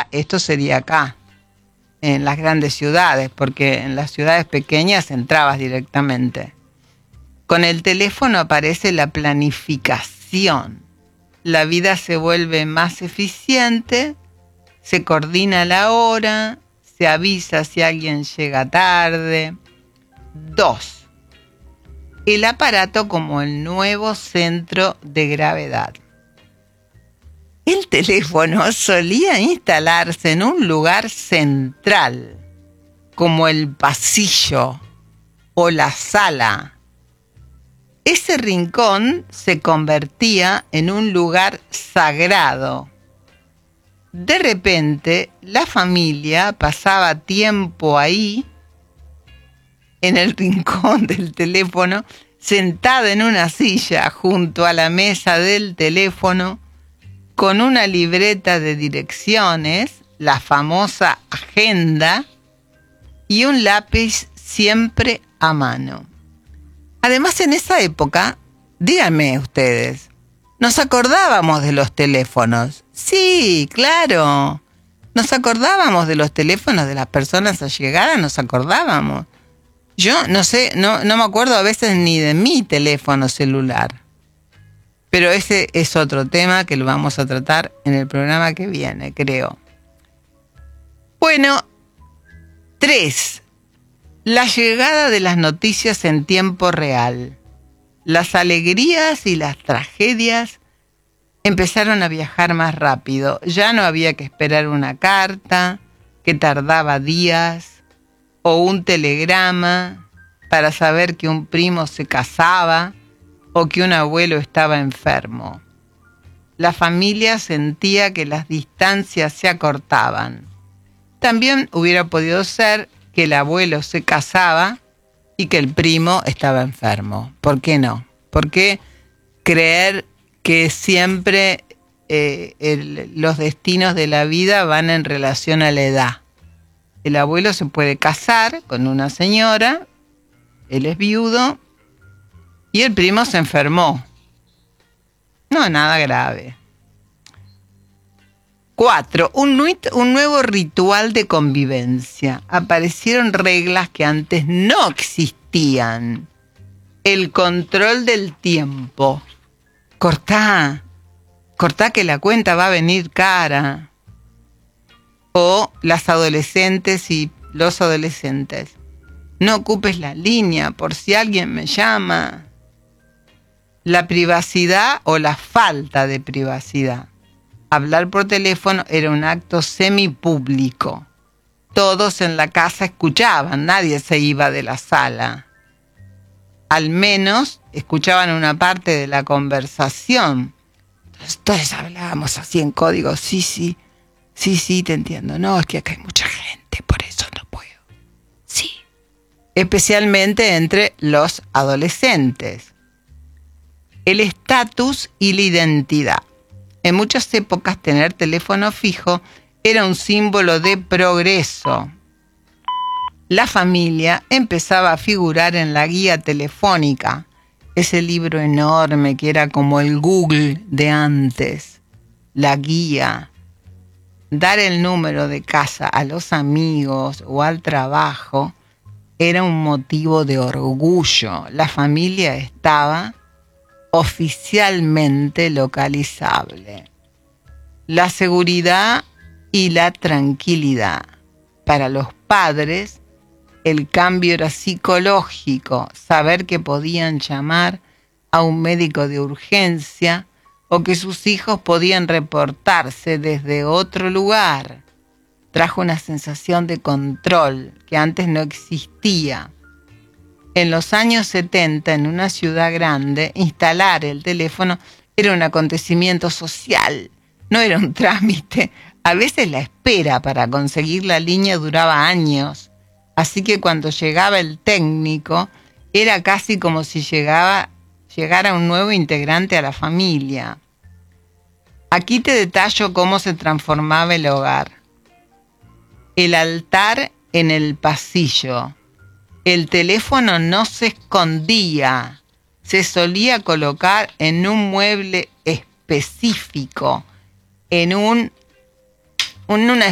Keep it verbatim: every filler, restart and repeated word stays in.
ahora esto sería acá, en las grandes ciudades, porque en las ciudades pequeñas entrabas directamente. Con el teléfono aparece la planificación. La vida se vuelve más eficiente, se coordina la hora, se avisa si alguien llega tarde. Dos, el aparato como el nuevo centro de gravedad. El teléfono solía instalarse en un lugar central, como el pasillo o la sala. Ese rincón se convertía en un lugar sagrado. De repente, la familia pasaba tiempo ahí, en el rincón del teléfono, sentada en una silla junto a la mesa del teléfono, con una libreta de direcciones, la famosa agenda, y un lápiz siempre a mano. Además, en esa época, díganme ustedes, ¿nos acordábamos de los teléfonos? Sí, claro. Nos acordábamos de los teléfonos de las personas allegadas, nos acordábamos. Yo no sé, no, no me acuerdo a veces ni de mi teléfono celular. Pero ese es otro tema que lo vamos a tratar en el programa que viene, creo. Bueno, tres. La llegada de las noticias en tiempo real. Las alegrías y las tragedias empezaron a viajar más rápido. Ya no había que esperar una carta que tardaba días o un telegrama para saber que un primo se casaba o que un abuelo estaba enfermo. La familia sentía que las distancias se acortaban. También hubiera podido ser que el abuelo se casaba y que el primo estaba enfermo. ¿Por qué no? ¿Por qué creer que siempre eh, el, los destinos de la vida van en relación a la edad? El abuelo se puede casar con una señora, él es viudo, y el primo se enfermó. No, nada grave. Cuatro, un, un nuevo ritual de convivencia. Aparecieron reglas que antes no existían. El control del tiempo. Cortá, cortá que la cuenta va a venir cara. O las adolescentes y los adolescentes. No ocupes la línea por si alguien me llama. La privacidad o la falta de privacidad. Hablar por teléfono era un acto semipúblico. Todos en la casa escuchaban, nadie se iba de la sala. Al menos escuchaban una parte de la conversación. Entonces, todos hablábamos así en código, sí, sí, sí, sí, te entiendo. No, es que acá hay mucha gente, por eso no puedo. Sí. Especialmente entre los adolescentes. El estatus y la identidad. En muchas épocas tener teléfono fijo era un símbolo de progreso. La familia empezaba a figurar en la guía telefónica, ese libro enorme que era como el Google de antes, la guía. Dar el número de casa a los amigos o al trabajo era un motivo de orgullo. La familia estaba oficialmente localizable. La seguridad y la tranquilidad. Para los padres, el cambio era psicológico, saber que podían llamar a un médico de urgencia o que sus hijos podían reportarse desde otro lugar. Trajo una sensación de control que antes no existía. En los años setenta, en una ciudad grande, instalar el teléfono era un acontecimiento social, no era un trámite. A veces la espera para conseguir la línea duraba años, así que cuando llegaba el técnico, era casi como si llegaba, llegara un nuevo integrante a la familia. Aquí te detallo cómo se transformaba el hogar. El altar en el pasillo. El teléfono no se escondía, se solía colocar en un mueble específico, en un, en una